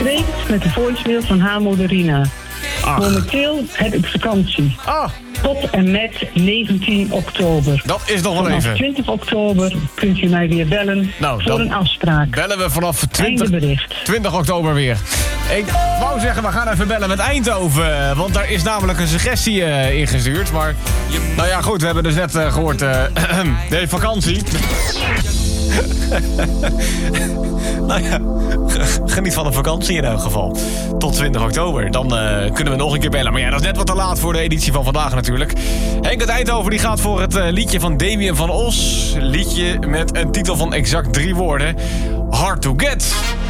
spreekt met de voicemail van haar moeder Rina. Ach. Momenteel heb ik vakantie. Ah, Tot en met 19 oktober. dat is nog wel Vanaf even. 20 oktober kunt u mij weer bellen Nou, voor dan een afspraak. Bellen we vanaf Einde bericht. 20 oktober weer. Ik wou zeggen, we gaan even bellen met Eindhoven. Want daar is namelijk een suggestie ingestuurd. Maar, nou ja, goed, we hebben dus net gehoord... nee, vakantie. Nou ja, geniet van een vakantie in elk geval. Tot 20 oktober. Dan kunnen we nog een keer bellen. Maar ja, dat is net wat te laat voor de editie van vandaag natuurlijk. Henk uit Eindhoven die gaat voor het liedje van Damien van Os. Liedje met een titel van exact 3 woorden. Hard to Get.